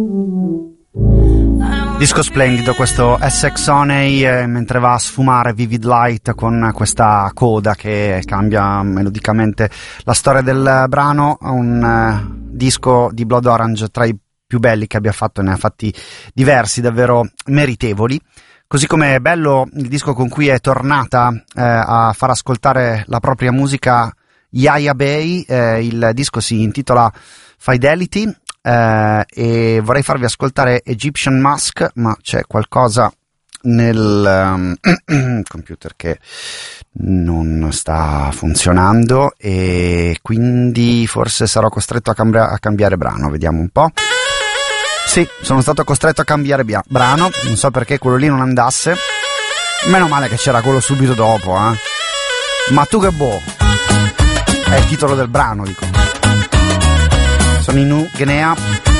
Disco splendido questo Essex Honey, mentre va a sfumare Vivid Light con questa coda che cambia melodicamente la storia del brano. Un disco di Blood Orange tra i più belli che abbia fatto, ne ha fatti diversi davvero meritevoli. Così come è bello il disco con cui è tornata a far ascoltare la propria musica Yaya Bay. Il disco si intitola Fidelity. E vorrei farvi ascoltare Egyptian Mask, ma c'è qualcosa nel computer che non sta funzionando e quindi forse sarò costretto a cambiare brano. Vediamo un po'. Sì, sono stato costretto a cambiare brano, non so perché quello lì non andasse. Meno male che c'era quello subito dopo, Ma tu che boh, è il titolo del brano, dico. Sono in New Guinea